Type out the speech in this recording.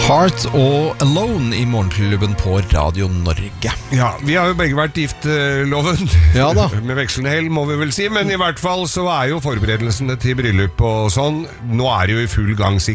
Heart og Alone i morgenklubben på Radio Norge. Ja, vi har jo begge vært giftloven. Ja da. Med vekslende hell, må vi vel si. Men i hvert fall så jo forberedelsene til bryllup og sånn. Nå det jo i full gang sikkert.